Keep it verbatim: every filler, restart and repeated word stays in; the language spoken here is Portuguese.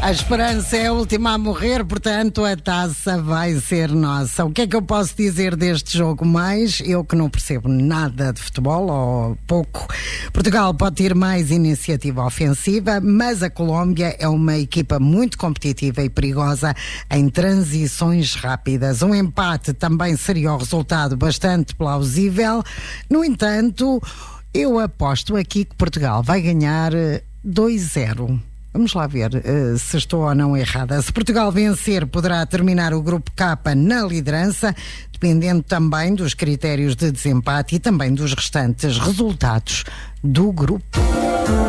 A esperança é a última a morrer, portanto a taça vai ser nossa. O que é que eu posso dizer deste jogo mais? Eu que não percebo nada de futebol, ou pouco. Portugal pode ter mais iniciativa ofensiva, mas a Colômbia é uma equipa muito competitiva e perigosa em transições rápidas. Um empate também seria o resultado bastante plausível. No entanto, eu aposto aqui que Portugal vai ganhar dois zero. Vamos lá ver uh, se estou ou não errada. Se Portugal vencer, poderá terminar o Grupo K na liderança, dependendo também dos critérios de desempate e também dos restantes resultados do grupo.